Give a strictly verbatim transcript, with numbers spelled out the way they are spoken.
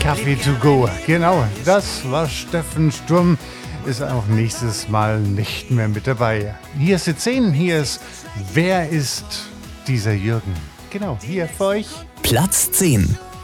Kaffee to go. Genau, das war Steffen Sturm. Ist auch nächstes Mal nicht mehr mit dabei. Hier ist die zehn, hier ist Wer ist dieser Jürgen? Genau, hier für euch. Platz zehn.